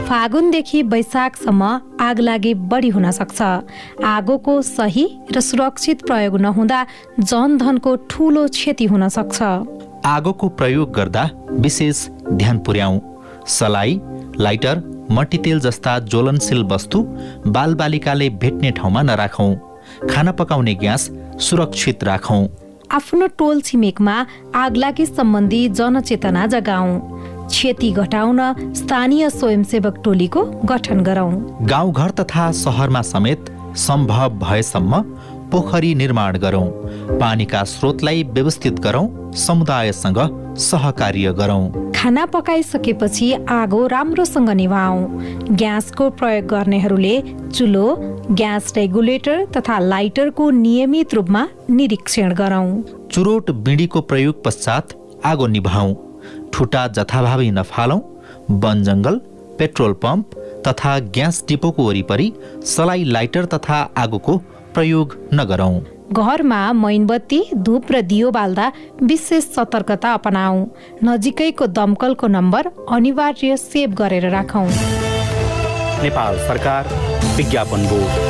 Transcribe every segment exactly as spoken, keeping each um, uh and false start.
फागुनदेखि वैशाखसम्म आगलागी बढी हुन सक्छ। आगोको सही र सुरक्षित प्रयोग नहुँदा जनधनको ठूलो क्षति हुन सक्छ। आगोको प्रयोग गर्दा विशेष ध्यान पुर्याऊ। सलाई, लाइटर, मट्टीतेल जस्ता ज्वलनशील वस्तु बालबालिकाले भेट्ने ठाउँमा नराखौं। खाना पकाउने ग्यास सुरक्षित राखौं। आफ्नो टोल छिमेकमा आगलागी सम्बन्धी जनचेतना जगाऊ। क्षति घटाउन स्थानीय स्वयंसेवक टोलीको गठन गरौं। गाउँघर तथा शहरमा समेत सम्भव भएसम्म पोखरी निर्माण गरौं। पानीका स्रोतलाई व्यवस्थित गरौं। समुदायसँग सहकार्य गरौं। खाना पकाइसकेपछि आगो राम्रोसँग निभाऊ। ग्यासको प्रयोग गर्नेहरूले चुलो, ग्यास रेगुलेटर तथा लाइटरको नियमित रूपमा निरीक्षण गरौं। चुरोट बिँडीको प्रयोग पश्चात आगो निभाऊ। ठुटा जथाभावी नफालौं। वन जंगल, पेट्रोल पम्प तथा ग्यास डिपोको वरिपरि सलाई, लाइटर तथा आगोको प्रयोग नगरौं। घरमा मैनबत्ती, धूप र दियो बाल्दा विशेष सतर्कता अपनाऊ। नजिकैको दमकलको नम्बर अनिवार्य सेभ गरेर राखौं। नेपाल सरकार विज्ञापन बोर्ड।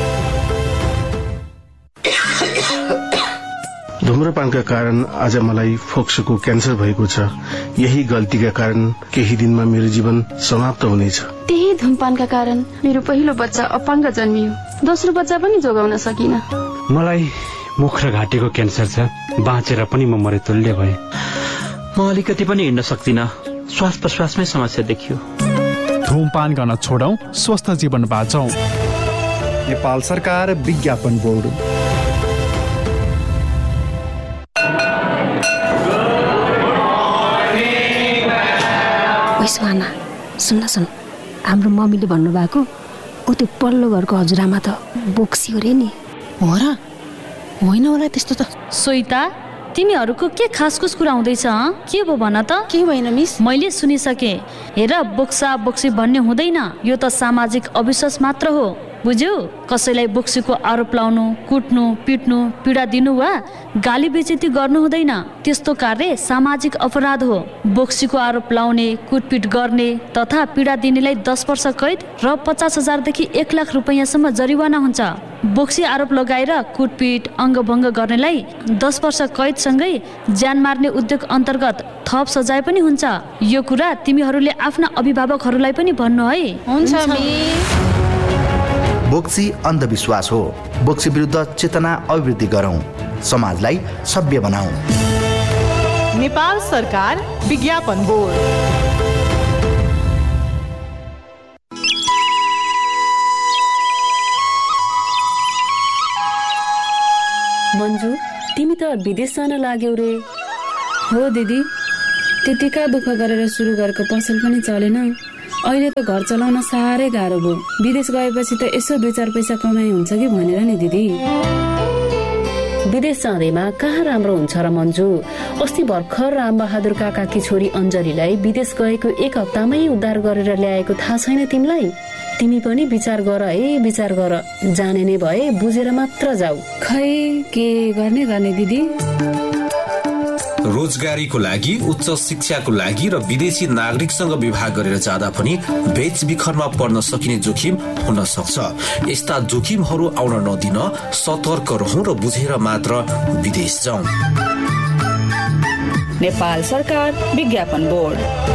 धुम्रपानका कारण आज मलाई फोक्सोको क्यान्सर भएको छ। यही गल्तीका कारण केही दिनमा मेरो जीवन समाप्त हुनेछ। त्यही धुम्रपानका कारण मेरो पहिलो बच्चा अपाङ्ग जन्मियो। दोस्रो बच्चा पनि जोगाउन सकिन। मलाई मुख र घाँटीको क्यान्सर छ। बाँचेर पनि म मरेतुल्य भए। म अलिकति पनि हिँड्न सक्दिनँ। श्वास प्रश्वासमै समस्या देखियो। धूमपान गर्न छोडौं, स्वस्थ जीवन बाँचौं। नेपाल सरकार विज्ञापन बोर्ड। सुहाना, सुन्न सुन, हाम्रो मम्मीले भन्नुभएको ऊ त्यो पल्लो घरको हजुरआमा त बोक्सी अरे नि। हो र? होइन होला त्यस्तो त। सोइता, तिमीहरूको के खासखुस कुरा हुँदैछ? के भो भन त? के होइन मिस? मैले सुनिसके। हेर, बोक्सा बोक्सी भन्ने हुँदैन। यो त सामाजिक अविश्वास मात्र हो, बुझ्यौ? कसैलाई बोक्सीको आरोप लाउनु, कुट्नु, पिट्नु, पीडा दिनु वा गाली बेइज्जती गर्नु हुँदैन। त्यस्तो कार्य सामाजिक अपराध हो। बोक्सीको आरोप लाउने, कुटपिट गर्ने तथा पीडा दिनेलाई दस वर्ष कैद र पचास हजारदेखि एक लाख रुपियाँसम्म जरिवाना हुन्छ। बोक्सी आरोप लगाएर कुटपिट, अङ्गभङ्ग गर्नेलाई दस वर्ष कैदसँगै ज्यान मार्ने उद्योग अन्तर्गत थप सजाय पनि हुन्छ। यो कुरा तिमीहरूले आफ्ना अभिभावकहरूलाई पनि भन्नु है। हुन्छ मिस। बोक्सी अन्धविश्वास हो। बोक्सी विरुद्ध चेतना अभिवृद्धि गरौं। समाजलाई सभ्य बनाऊ। नेपाल सरकार विज्ञापन बोर्ड। मन्जु, तिमी त विदेश जान लाग्यौ रे? हो दिदी, त्यतिका दुःख गरेर सुरु गरेको पसल पनि चलेन। अहिले त घर चलाउन साह्रै गाह्रो भयो। विदेश गएपछि त यसो दुई चार पैसा कमाइ हुन्छ कि भनेर नि दिदी। विदेश जाँदैमा कहाँ राम्रो हुन्छ र मन्जु? अस्ति भर्खर रामबहादुर काकाकी छोरी अञ्जलीलाई विदेश गएको एक हप्तामै उद्धार गरेर ल्याएको थाहा छैन तिमीलाई? तिमी पनि विचार गर है, विचार गर। जाने नै भए बुझेर मात्र जाऊ। खै के गर्ने गर्ने दिदी? रोजगारीको लागि, उच्च शिक्षाको लागि र विदेशी नागरिकसँग विवाह गरेर जाँदा पनि बेचबिखरमा पर्न सकिने जोखिम हुन सक्छ। यस्ता जोखिमहरू आउन नदिन सतर्क रहौं र बुझेर मात्र विदेश जाउँ। नेपाल सरकार विज्ञापन बोर्ड।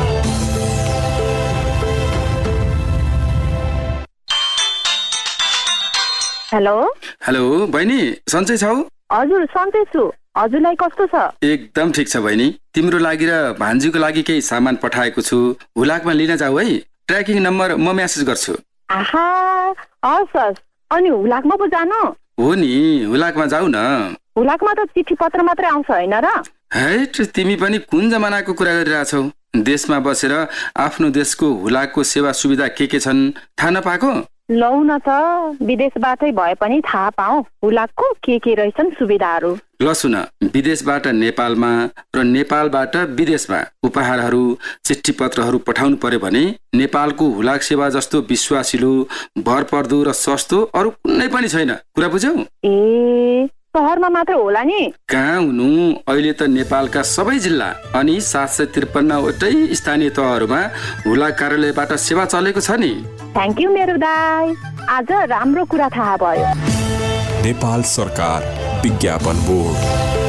हेलो हेलो बहिनी, सन्चै छौ? हजुर सन्चै छु। हजुरलाई कस्तो छ? एकदम ठिक छ बहिनी। तिम्रो लागि र भान्जीको लागि केही सामान पठाएको छु। हुलाकमा लिन जाऊ है। ट्र्याकिङ नम्बर म मेसेज गर्छु। आहा, हस् हस्। अनि हुलाकमा पो जानु? हो नि, हुलाकमा जाऊ न। हुलाकमा त चिठी पत्र मात्रै आउँछ हैन र? हैट, तिमी पनि कुन जमानाको कुरा गरिरहेछौ? देशमा बसेर आफ्नो देशको हुलाकको सेवा सुविधा के के छन् थाहा नपाएको? लौ न त, विदेशबाटै भए पनि थाहा पाऊ हुलाकको के के रहेछन् सुविधाहरू। ल सुन, विदेशबाट नेपालमा र नेपालबाट विदेशमा उपहारहरू, चिठी पत्रहरू पठाउनु पर्यो भने नेपालको हुलाक सेवा जस्तो विश्वासिलो, भरपर्दो र सस्तो अरू कुनै पनि छैन। कुरा बुझ्यौ? ए सहरमा मात्र होला नि? कहाँ हुनु, अहिले त नेपालका सबै जिल्ला अनि सात सय त्रिपन्नवटै स्थानीय तहहरूमा हुला कार्यालयबाट सेवा चलेको छ नि। थ्याङ्क यू मेरो दाइ, आज राम्रो कुरा थाहा भयो। नेपाल सरकार विज्ञापन बोर्ड।